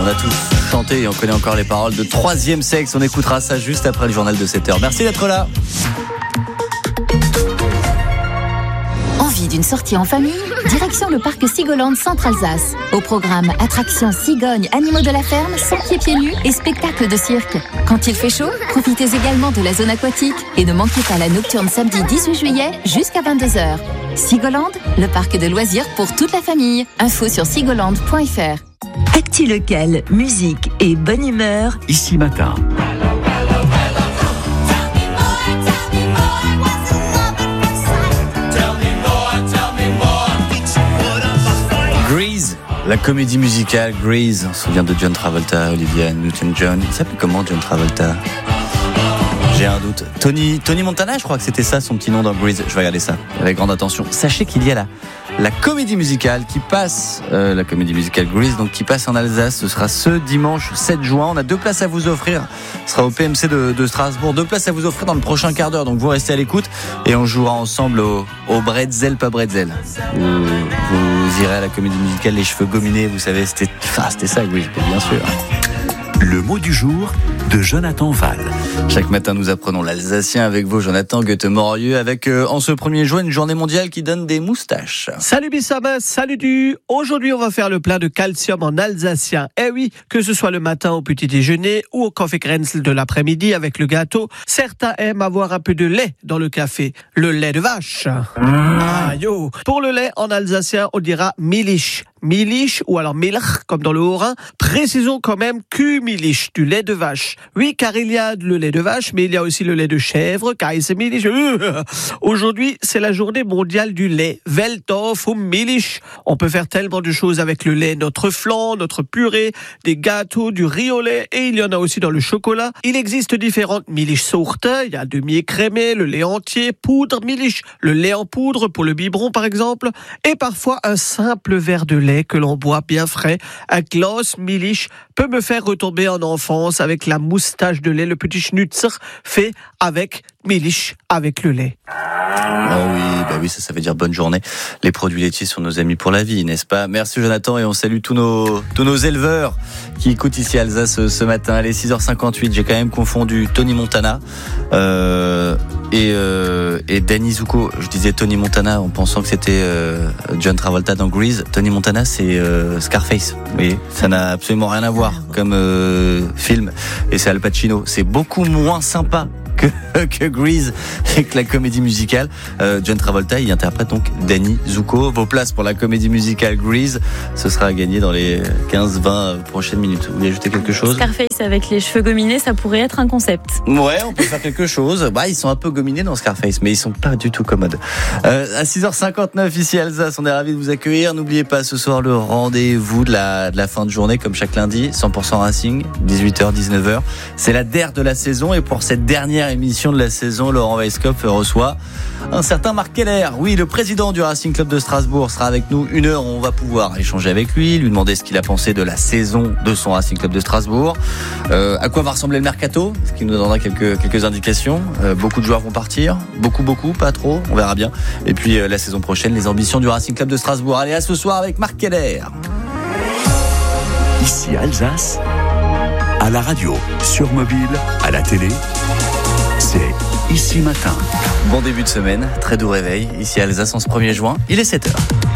On a tous chanté et on connaît encore les paroles de Troisième Sexe. On écoutera ça juste après le journal de 7h. Merci d'être là. Envie d'une sortie en famille? Direction le parc Sigoland Centre-Alsace. Au programme attractions cigognes, animaux de la ferme, sans pieds nus et spectacles de cirque. Quand il fait chaud, profitez également de la zone aquatique et ne manquez pas la nocturne samedi 18 juillet jusqu'à 22h. Sigoland, le parc de loisirs pour toute la famille. Info sur sigoland.fr. Actu local, musique et bonne humeur. Ici Matin. Grease, la comédie musicale Grease. On se souvient de John Travolta, Olivia Newton-John. Il s'appelle comment John Travolta? J'ai un doute. Tony Montana, je crois que c'était ça son petit nom dans Grease. Je vais regarder ça avec grande attention. Sachez qu'il y a la comédie musicale qui passe, la comédie musicale Grease, donc qui passe en Alsace. Ce sera ce dimanche 7 juin. On a 2 places à vous offrir. Ce sera au PMC de Strasbourg. 2 places à vous offrir dans le prochain quart d'heure. Donc vous restez à l'écoute et on jouera ensemble au Bretzel, pas Bretzel. Vous irez à la comédie musicale Les Cheveux Gominés. Vous savez, c'était ça, Grease, bien sûr. Le mot du jour de Jonathan Val. Chaque matin, nous apprenons l'alsacien avec vous, Jonathan Goethe-Morieux, avec en ce 1er juin une journée mondiale qui donne des moustaches. Salut Bissama, salut du. Aujourd'hui, on va faire le plein de calcium en alsacien. Eh oui, que ce soit le matin au petit déjeuner ou au café Grenzel de l'après-midi avec le gâteau, certains aiment avoir un peu de lait dans le café. Le lait de vache. Ah yo. Pour le lait en alsacien, on dira Milch. Milch ou alors Milch comme dans le Haut-Rhin. Précisons quand même Kuhmilch, du lait de vache. Oui, car il y a le lait de vache, mais il y a aussi le lait de chèvre, Kaisemilch. Aujourd'hui, c'est la journée mondiale du lait. Welthof Milch. On peut faire tellement de choses avec le lait, notre flan, notre purée, des gâteaux, du riz au lait, et il y en a aussi dans le chocolat. Il existe différentes Milchsorten. Il y a demi-écrémé, le lait entier, poudre Milch, le lait en poudre pour le biberon par exemple, et parfois un simple verre de lait que l'on boit bien frais. Un Glas Milch peut me faire retomber en enfance avec la moustache de lait, le petit schnutzer fait avec Milch, avec le lait. Oh oui, ça veut dire bonne journée. Les produits laitiers sont nos amis pour la vie, n'est-ce pas? Merci Jonathan et on salue tous nos éleveurs qui écoutent ici à Alsace ce matin. Allez, 6h58, j'ai quand même confondu Tony Montana et Danny Zuko. Je disais Tony Montana en pensant que c'était John Travolta dans Grease. Tony Montana, c'est Scarface. Vous voyez, ça n'a absolument rien à voir comme film. Et c'est Al Pacino. C'est beaucoup moins sympa que Grease et que la comédie musicale. John Travolta, il interprète donc Danny Zuko. Vos places pour la comédie musicale Grease, ce sera à gagner dans les 15-20 prochaines minutes. Vous voulez ajouter quelque chose? Scarface avec les cheveux gominés, ça pourrait être un concept. Ouais, on peut faire quelque chose. Ils sont un peu gominés dans Scarface, mais ils sont pas du tout commodes. À 6h59 ici à Alsace, on est ravis de vous accueillir. N'oubliez pas ce soir le rendez-vous de la fin de journée, comme chaque lundi, 100% Racing, 18h, 19h. C'est la DER de la saison et pour cette dernière émission de la saison, Laurent Weisskopf reçoit un certain Marc Keller. Oui, le président du Racing Club de Strasbourg sera avec nous 1 heure. On va pouvoir échanger avec lui demander ce qu'il a pensé de la saison de son Racing Club de Strasbourg. À quoi va ressembler le mercato? Ce qui nous donnera quelques indications. Beaucoup de joueurs vont partir. Beaucoup, pas trop. On verra bien. Et puis la saison prochaine, les ambitions du Racing Club de Strasbourg. Allez, à ce soir avec Marc Keller. Ici à Alsace, à la radio, sur mobile, à la télé, c'est Ici Matin. Bon début de semaine, très doux réveil. Ici à Alsace, en ce 1er juin, il est 7h.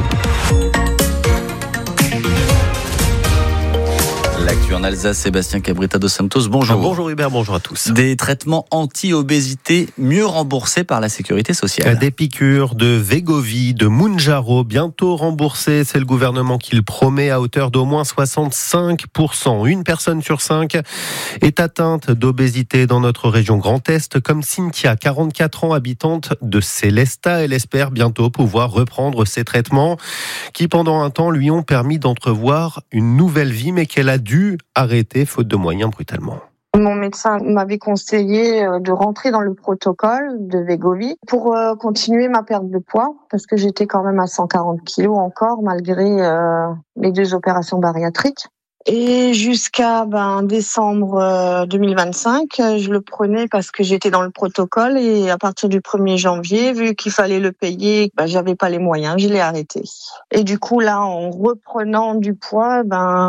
L'actu en Alsace, Sébastien Cabrita dos Santos, bonjour. Bonjour Hubert, bonjour à tous. Des traitements anti-obésité mieux remboursés par la sécurité sociale. Des piqûres de Wegovy, de Mounjaro, bientôt remboursées. C'est le gouvernement qui le promet à hauteur d'au moins 65%. Une personne sur 5 est atteinte d'obésité dans notre région Grand Est, comme Cynthia, 44 ans, habitante de Célestat. Elle espère bientôt pouvoir reprendre ses traitements qui, pendant un temps, lui ont permis d'entrevoir une nouvelle vie, mais qu'elle a dû arrêter faute de moyens brutalement. Mon médecin m'avait conseillé de rentrer dans le protocole de Wegovy pour continuer ma perte de poids parce que j'étais quand même à 140 kilos encore malgré les 2 opérations bariatriques. Et jusqu'à décembre 2025, je le prenais parce que j'étais dans le protocole et à partir du 1er janvier, vu qu'il fallait le payer, j'avais pas les moyens, je l'ai arrêté. Et du coup là, en reprenant du poids,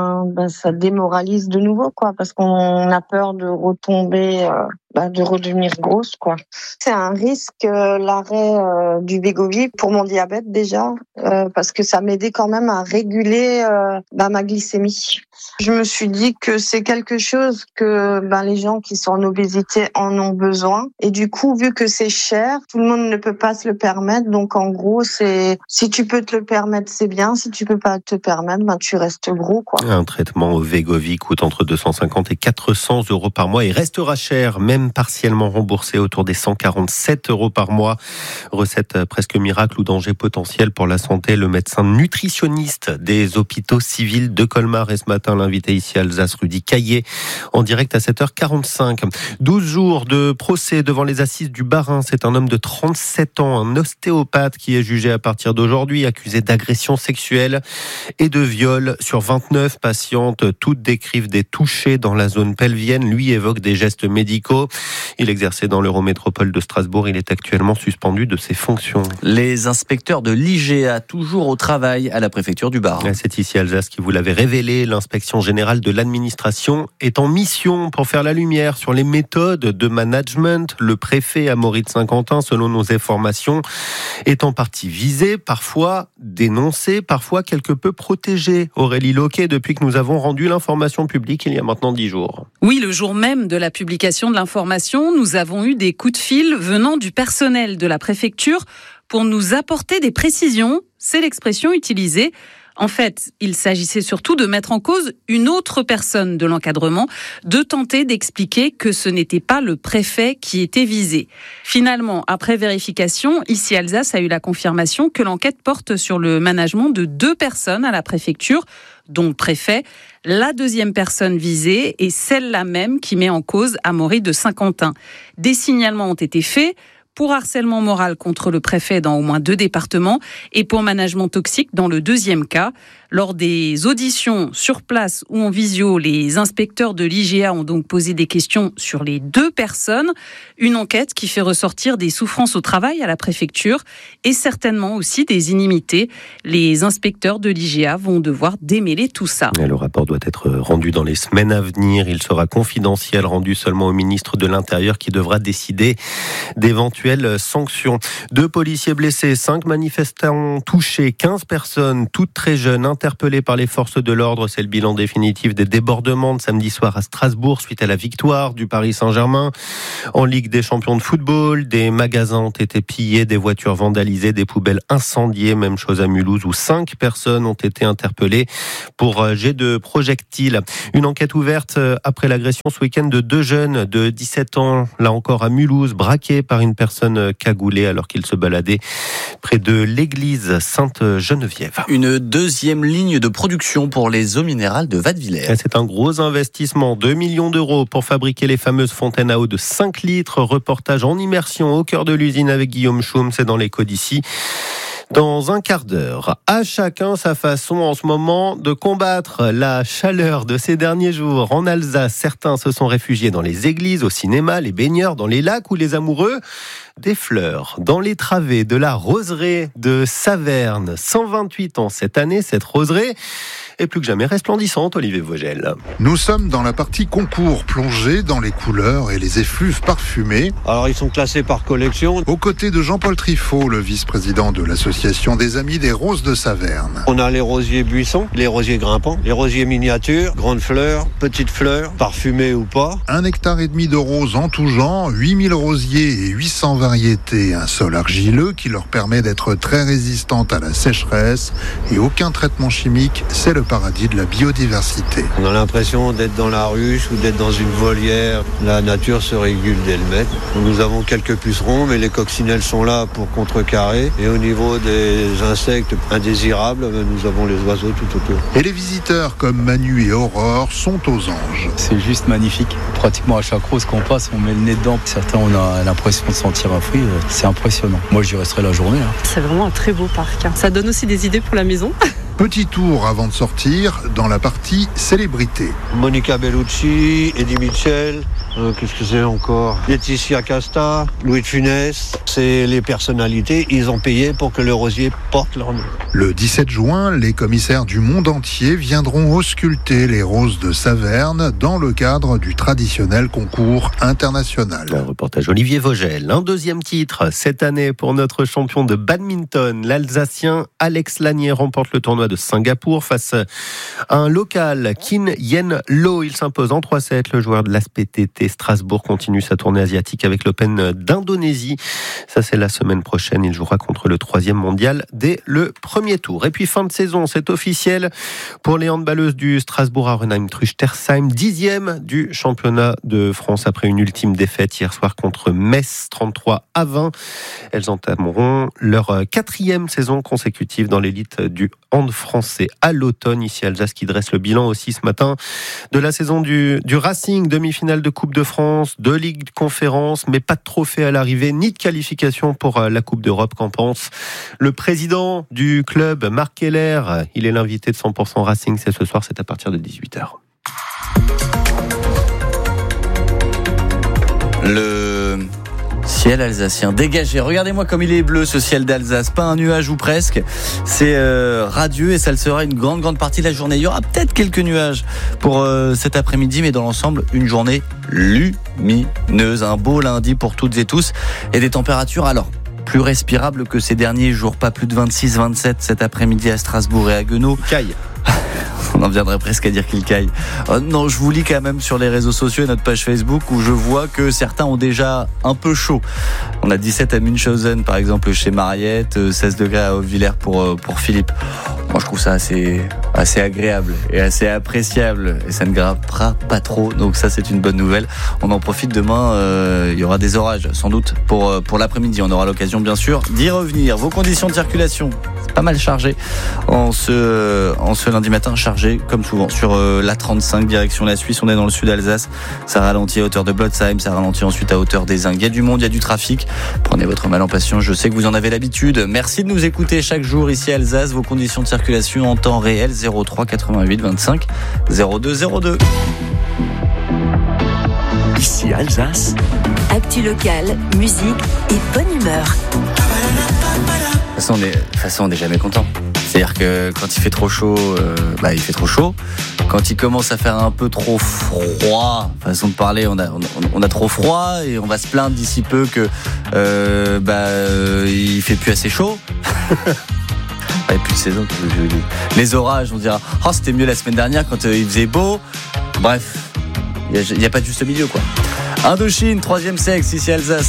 ça démoralise de nouveau parce qu'on a peur de retomber, de redevenir grosse C'est un risque l'arrêt du Wegovy pour mon diabète déjà, parce que ça m'aidait quand même à réguler ma glycémie. Je me suis dit que c'est quelque chose que les gens qui sont en obésité en ont besoin. Et du coup, vu que c'est cher, tout le monde ne peut pas se le permettre. Donc en gros, c'est si tu peux te le permettre, c'est bien. Si tu peux pas te permettre, tu restes gros Un traitement au Wegovy coûte entre 250 et 400 euros par mois et restera cher, même partiellement remboursé, autour des 147 euros par mois. Recette presque miracle ou danger potentiel pour la santé. Le médecin nutritionniste des hôpitaux civils de Colmar est ce matin l'invité ici à Alsace, Rudy Caillé, en direct à 7h45. 12 jours de procès devant les assises du Bas-Rhin. C'est un homme de 37 ans, un ostéopathe qui est jugé à partir d'aujourd'hui, accusé d'agression sexuelle et de viol sur 29 patientes. Toutes décrivent des touchés dans la zone pelvienne. Lui évoque des gestes médicaux. Il exerçait dans l'Eurométropole de Strasbourg. Il est actuellement suspendu de ses fonctions. Les inspecteurs de l'IGA, toujours au travail à la préfecture du Bas-Rhin. C'est ici Alsace qui vous l'avez révélé. L'inspection générale de l'administration est en mission pour faire la lumière sur les méthodes de management. Le préfet Amaury de Saint-Quentin, selon nos informations, est en partie visé, parfois dénoncé, parfois quelque peu protégé. Aurélie Loquet, depuis que nous avons rendu l'information publique il y a maintenant 10 jours. Oui, le jour même de la publication de l'information, nous avons eu des coups de fil venant du personnel de la préfecture pour nous apporter des précisions. C'est l'expression utilisée. En fait, il s'agissait surtout de mettre en cause une autre personne de l'encadrement, de tenter d'expliquer que ce n'était pas le préfet qui était visé. Finalement, après vérification, ici Alsace a eu la confirmation que l'enquête porte sur le management de 2 personnes à la préfecture, dont le préfet. La deuxième personne visée est celle-là même qui met en cause Amaury de Saint-Quentin. Des signalements ont été faits pour harcèlement moral contre le préfet dans au moins 2 départements et pour management toxique dans le 2e cas. Lors des auditions sur place ou en visio, les inspecteurs de l'IGA ont donc posé des questions sur les 2 personnes. Une enquête qui fait ressortir des souffrances au travail à la préfecture et certainement aussi des inimités. Les inspecteurs de l'IGA vont devoir démêler tout ça. Le rapport doit être rendu dans les semaines à venir. Il sera confidentiel, rendu seulement au ministre de l'Intérieur qui devra décider d'éventuelles sanctions. 2 policiers blessés, 5 manifestants touchés, 15 personnes, toutes très jeunes, interpellées par les forces de l'ordre. C'est le bilan définitif des débordements de samedi soir à Strasbourg suite à la victoire du Paris Saint-Germain. En Ligue des champions de football, des magasins ont été pillés, des voitures vandalisées, des poubelles incendiées. Même chose à Mulhouse où 5 personnes ont été interpellées pour jet de projectiles. Une enquête ouverte après l'agression ce week-end de 2 jeunes de 17 ans, là encore à Mulhouse, braqués par une personne cagoulée alors qu'ils se baladaient près de l'église Sainte-Geneviève. Une deuxième ligne de production pour les eaux minérales de Wattwiller. C'est un gros investissement, 2 millions d'euros pour fabriquer les fameuses fontaines à eau de 5 litres. Reportage en immersion au cœur de l'usine avec Guillaume Choum, c'est dans l'écho d'ici. Dans un quart d'heure, à chacun sa façon en ce moment de combattre la chaleur de ces derniers jours. En Alsace, certains se sont réfugiés dans les églises, au cinéma, les baigneurs, dans les lacs ou les amoureux des fleurs. Dans les travées de la roseraie de Saverne, 128 ans cette année, cette roseraie est plus que jamais resplendissante, Olivier Vogel. Nous sommes dans la partie concours, plongée dans les couleurs et les effluves parfumées. Alors ils sont classés par collection. Aux côtés de Jean-Paul Triffaut, le vice-président de l'association des Amis des Roses de Saverne. On a les rosiers buissons, les rosiers grimpants, les rosiers miniatures, grandes fleurs, petites fleurs, parfumées ou pas. 1,5 hectare de roses en tout genre, 8000 rosiers et 800 variétés. Un sol argileux qui leur permet d'être très résistantes à la sécheresse et aucun traitement chimique. C'est le paradis de la biodiversité. On a l'impression d'être dans la ruche ou d'être dans une volière. La nature se régule d'elle-même. Nous avons quelques pucerons, mais les coccinelles sont là pour contrecarrer. Et au niveau des insectes indésirables, nous avons les oiseaux tout autour. Et les visiteurs comme Manu et Aurore sont aux anges. C'est juste magnifique. Pratiquement à chaque rose qu'on passe, on met le nez dedans. Certains, on a l'impression de sentir un fruit. C'est impressionnant. Moi, j'y resterai la journée. C'est vraiment un très beau parc. Ça donne aussi des idées pour la maison. Petit tour avant de sortir dans la partie célébrité. Monica Bellucci, Eddie Mitchell, qu'est-ce que c'est encore ? Laetitia Casta, Louis de Funès, c'est les personnalités, ils ont payé pour que le rosier porte leur nom. Le 17 juin, les commissaires du monde entier viendront ausculter les roses de Saverne dans le cadre du traditionnel concours international. Un reportage Olivier Vogel. Un deuxième titre cette année pour notre champion de badminton. L'Alsacien Alex Lanier remporte le tournoi de Singapour face à un local, Kin Yen Lo. Il s'impose en 3-7. Le joueur de l'ASPTT Strasbourg continue sa tournée asiatique avec l'Open d'Indonésie. Ça, c'est la semaine prochaine. Il jouera contre le 3e mondial dès le premier tour. Et puis fin de saison, c'est officiel pour les handballeuses du Strasbourg Arenheim Truchtersheim, 10e du championnat de France après une ultime défaite hier soir contre Metz, 33-20. Elles entameront leur 4e saison consécutive dans l'élite du hand français à l'automne. Ici Alsace qui dresse le bilan aussi ce matin de la saison du Racing, demi-finale de Coupe de France, de Ligue de Conférence, mais pas de trophée à l'arrivée, ni de qualification pour la Coupe d'Europe. Qu'en pense le président du club, Marc Keller? Il est l'invité de 100% Racing, c'est ce soir, c'est à partir de 18h. Le ciel alsacien dégagé. Regardez-moi comme il est bleu, ce ciel d'Alsace. Pas un nuage ou presque. C'est radieux et ça le sera une grande partie de la journée. Il y aura peut-être quelques nuages pour cet après-midi, mais dans l'ensemble, une journée lumineuse. Un beau lundi pour toutes et tous. Et des températures, alors, plus respirables que ces derniers jours. Pas plus de 26-27 cet après-midi à Strasbourg et à Guenot. Caille. On en viendrait presque à dire qu'il caille. Non, je vous lis quand même sur les réseaux sociaux et notre page Facebook où je vois que certains ont déjà un peu chaud. On a 17 à Münchhausen par exemple chez Mariette, 16 degrés à Haute-Villers pour Philippe. Moi je trouve ça assez agréable et assez appréciable et ça ne grimpera pas trop, donc ça c'est une bonne nouvelle. On en profite demain, il y aura des orages sans doute pour l'après-midi. On aura l'occasion bien sûr d'y revenir. Vos conditions de circulation, c'est pas mal chargé en ce lundi matin, chargé comme souvent sur la 35 direction la Suisse. On est dans le sud Alsace, ça ralentit à hauteur de Blotzheim, ça ralentit ensuite à hauteur des Ingues. Il y a du monde, il y a du trafic, prenez votre mal en patience, je sais que vous en avez l'habitude. Merci de nous écouter chaque jour ici à Alsace. Vos conditions de circulation en temps réel 03 88 25 02 02. Ici Alsace, Actu locale, musique et bonne humeur. De toute façon, on n'est jamais content. C'est-à-dire que quand il fait trop chaud, il fait trop chaud. Quand il commence à faire un peu trop froid, façon de parler, on a trop froid et on va se plaindre d'ici peu que il fait plus assez chaud. Il n'y a plus de saison. Les orages, on dira c'était mieux la semaine dernière quand il faisait beau. Bref, il n'y a pas de juste milieu quoi. Indochine, 3e sexe ici Alsace.